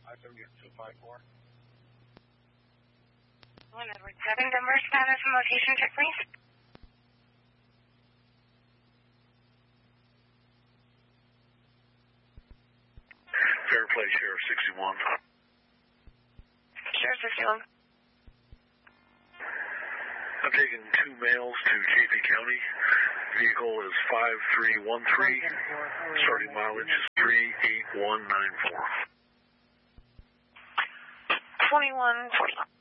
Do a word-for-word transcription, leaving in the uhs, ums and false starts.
one Edward seven, Denver status and location check, please. Fair play, Sheriff sixty-one. Sheriff sixty-one. I'm taking two males to Chaffee County. Vehicle is five three one three. Starting mileage is three eight one nine four. twenty-one forty.